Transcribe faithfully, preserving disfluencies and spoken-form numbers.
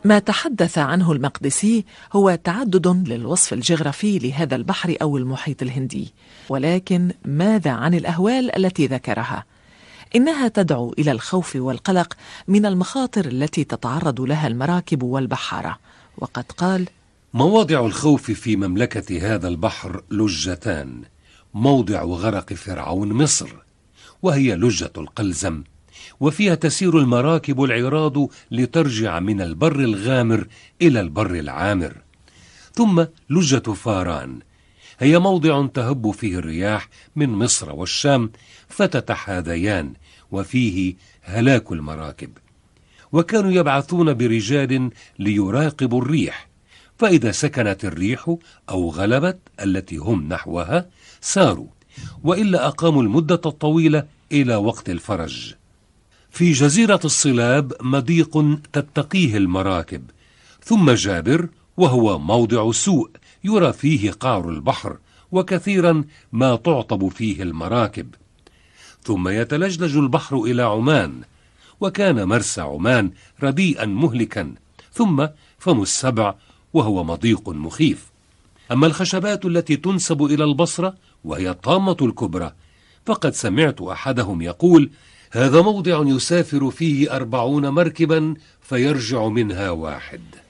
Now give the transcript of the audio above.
ما تحدث عنه المقدسي هو تعدد للوصف الجغرافي لهذا البحر أو المحيط الهندي، ولكن ماذا عن الأهوال التي ذكرها؟ إنها تدعو إلى الخوف والقلق من المخاطر التي تتعرض لها المراكب والبحارة، وقد قال: مواضع الخوف في مملكة هذا البحر لجتان: موضع غرق فرعون مصر، وهي لجة القلزم، وفيها تسير المراكب العراض لترجع من البر الغامر إلى البر العامر. ثم لجة فاران، هي موضع تهب فيه الرياح من مصر والشام فتتحاذيان، وفيه هلاك المراكب. وكانوا يبعثون برجال ليراقبوا الريح، فإذا سكنت الريح أو غلبت التي هم نحوها ساروا، وإلا أقاموا المدة الطويلة إلى وقت الفرج. في جزيرة الصلاب مضيق تتقيه المراكب، ثم جابر وهو موضع سوء يرى فيه قعر البحر، وكثيرا ما تعطب فيه المراكب. ثم يتلجلج البحر إلى عمان، وكان مرسى عمان رديئا مهلكا. ثم فم السبع وهو مضيق مخيف. أما الخشبات التي تنسب إلى البصرة وهي الطامة الكبرى، فقد سمعت أحدهم يقول: هذا موضع يسافر فيه أربعون مركبا فيرجع منها واحد.